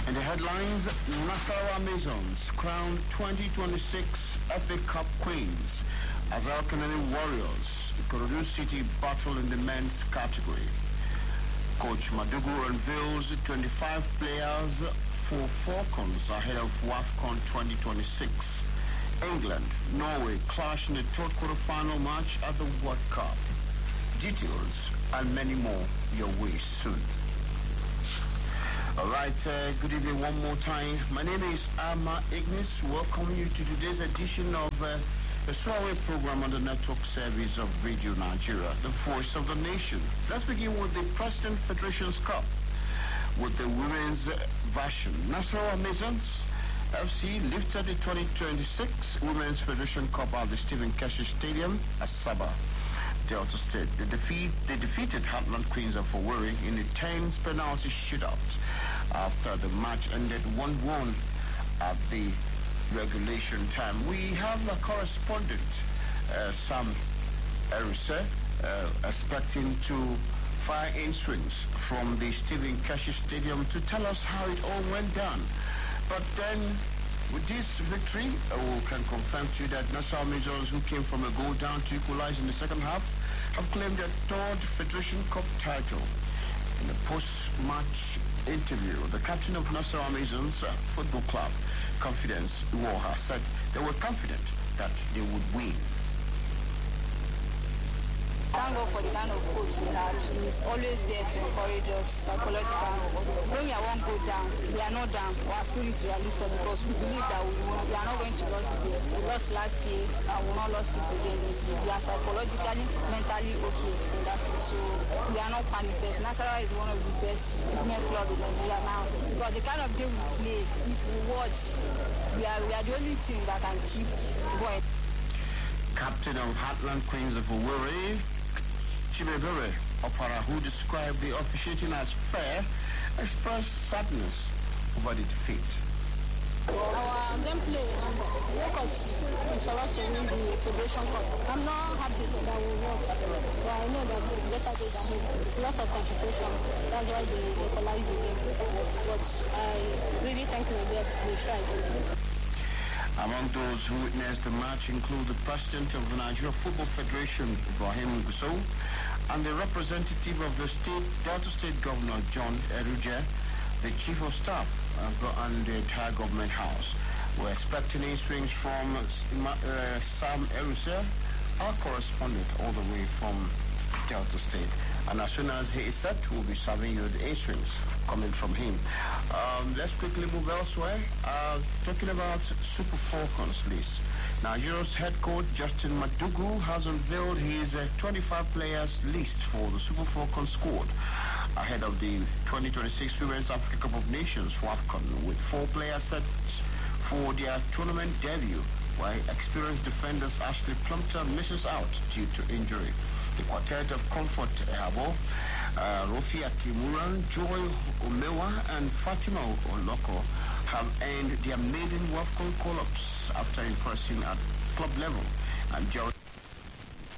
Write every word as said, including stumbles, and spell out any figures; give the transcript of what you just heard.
In the headlines, Nasarawa Masons crowned twenty twenty-six F A Cup queens as Al Kanani Warriors, Ikorodu City battle in the men's category. Coach Madugu unveils twenty-five players for Falcons ahead of WAFCON twenty twenty-six. England, Norway clash in the third quarter-final match at the World Cup. Details and many more your way soon. All right, uh, good evening one more time. My name is Ama Ignis. Welcome you to today's edition of uh, the Swahili program on the network service of Radio Nigeria, the voice of the nation. Let's begin with the President Federation's Cup with the women's version. Nasarawa Masons F C lifted the twenty twenty-six Women's Federation Cup at the Stephen Keshi Stadium at Sabah, Delta State. They, defeat, they defeated Heartland Queens of Owerri in a tense penalty shootout after the match ended one one at the regulation time. We have a correspondent, uh, Sam Erise, uh, expecting to fire in swings from the Stephen Keshi Stadium to tell us how it all went down. But then, with this victory, uh, we can confirm to you that Nasarawa Masons, who came from a goal down to equalize in the second half, have claimed their third Federation Cup title. In a post-match interview, the captain of Nasarawa Masons uh, Football Club, Confidence Iwoha, said they were confident that they would win. Thank God for the kind of coach we had. He's always there to encourage us psychologically. When we are one go down, we are not down. Our spirit is realistic because we believe that we, we are not going to lose the game. We lost last year and we will not lose it again this year. We are psychologically, mentally okay in that field. So we are not panickers. Nasarawa is one of the best women clubs in Nigeria now. Because the kind of game we play, if we watch, we are, we are the only team that can keep going. Captain of Heartland Queens of Owerri, Chibebere Opara, who described the officiating as fair, expressed sadness over the defeat. Our gameplay make us for us to win the Federation Cup. I'm not happy that we lost, but I know that the better days ahead. It's lots of concentration. That's why they equalize the game. But I really thank you. Yes, they tried. Among those who witnessed the match include the president of the Nigeria Football Federation, Ibrahim Gusau, and the representative of the state, Delta State Governor John Eruje, the chief of staff, uh, and the entire government house. We're expecting in swings from uh, Sam Erise, our correspondent all the way from Delta State. And as soon as he is set, we'll be serving you the A-strings coming from him. Um, let's quickly move elsewhere. Uh, talking about Super Falcons list. Nigeria's head coach Justin Madugu has unveiled his uh, twenty-five players list for the Super Falcons squad ahead of the twenty twenty-six Women's Africa Cup of Nations WAFCON, with four players set for their tournament debut, while experienced defenders Ashley Plumpton misses out due to injury. The quartet of Comfort Ehabo, uh, Rofia Timuran, Joy Omewa, and Fatima Oloko have earned their maiden WAFCON call-ups after impressing at club level and Gerald